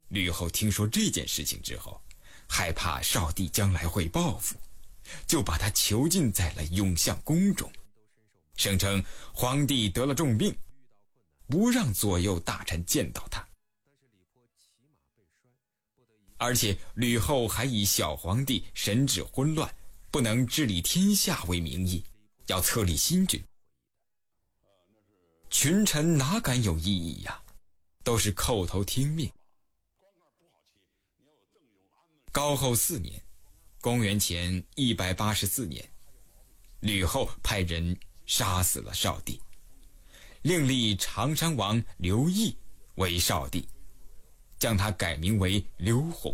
吕后听说这件事情之后，害怕少帝将来会报复，就把他囚禁在了永相宫中，声称皇帝得了重病，不让左右大臣见到他。而且吕后还以小皇帝神志混乱，不能治理天下为名义，要册立新君。群臣哪敢有异议呀，都是叩头听命。高后4年，公元前184年，吕后派人杀死了少帝，另立长山王刘义为少帝，将他改名为刘弘。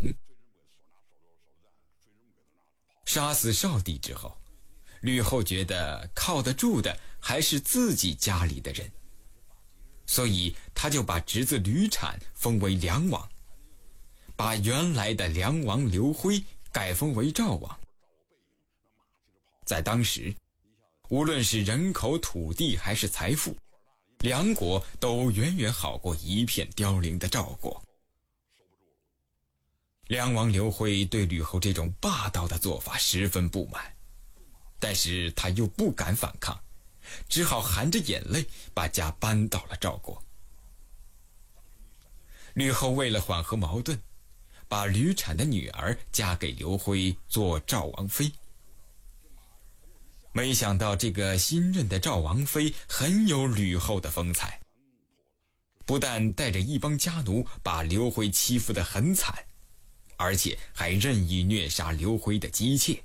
杀死少帝之后，吕后觉得靠得住的还是自己家里的人，所以他就把侄子吕产封为梁王，把原来的梁王刘辉改封为赵王。在当时，无论是人口、土地还是财富，梁国都远远好过一片凋零的赵国。梁王刘辉对吕后这种霸道的做法十分不满，但是他又不敢反抗，只好含着眼泪把家搬到了赵国。吕后为了缓和矛盾，把吕产的女儿嫁给刘辉做赵王妃。没想到这个新任的赵王妃很有吕后的风采，不但带着一帮家奴把刘辉欺负得很惨，而且还任意虐杀刘辉的姬妾。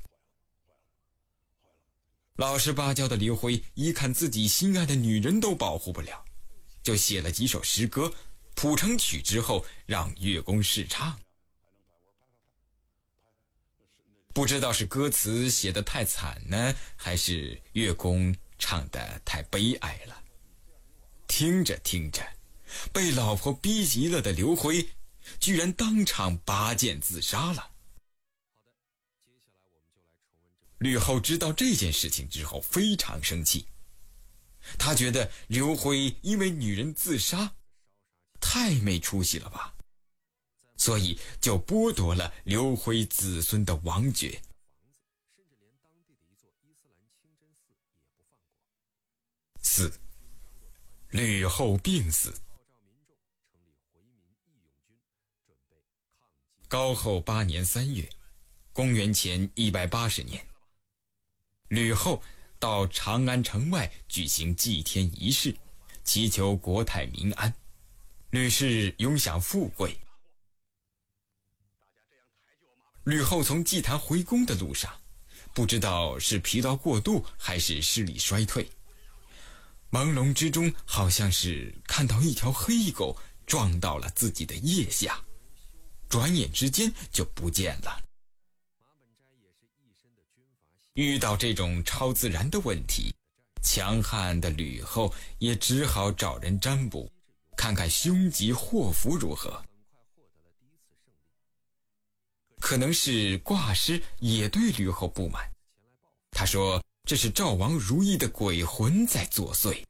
老实巴交的刘辉一看自己心爱的女人都保护不了，就写了几首诗歌，谱成曲之后让乐工试唱。不知道是歌词写得太惨呢，还是乐工唱得太悲哀了。听着听着，被老婆逼急了的刘辉居然当场拔剑自杀了。吕后知道这件事情之后非常生气，她觉得刘辉因为女人自杀，太没出息了吧，所以就剥夺了刘辉子孙的王爵。4. 吕后病死。高后8年3月，公元前180年，吕后到长安城外举行祭天仪式，祈求国泰民安，吕氏永享富贵。吕后从祭坛回宫的路上，不知道是疲劳过度还是视力衰退，朦胧之中好像是看到一条黑狗撞到了自己的腋下，转眼之间就不见了。遇到这种超自然的问题，强悍的吕后也只好找人占卜，看看凶吉祸福如何。可能是卦师也对吕后不满，他说这是赵王如意的鬼魂在作祟。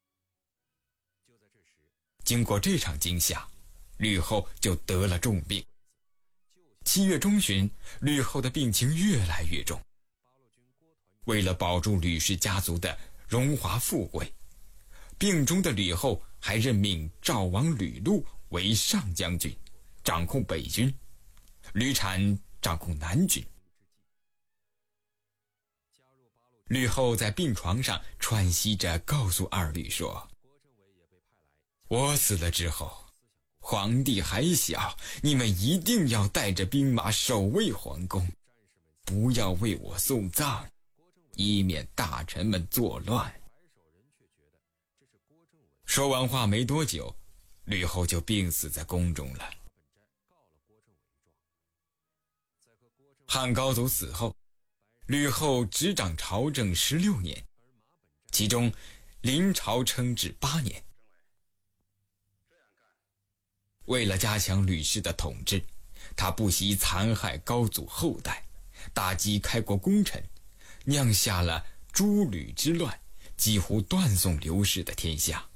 经过这场惊吓，吕后就得了重病。7月中旬，吕后的病情越来越重。为了保住吕氏家族的荣华富贵，病中的吕后还任命赵王吕禄为上将军，掌控北军，吕产掌控南军。吕后在病床上喘息着告诉二吕说，我死了之后，皇帝还小，你们一定要带着兵马守卫皇宫，不要为我送葬，以免大臣们作乱。说完话没多久，吕后就病死在宫中了。汉高祖死后，吕后执掌朝政16年，其中临朝称制8年。为了加强吕氏的统治，他不惜残害高祖后代，打击开国功臣，酿下了诸吕之乱，几乎断送刘氏的天下。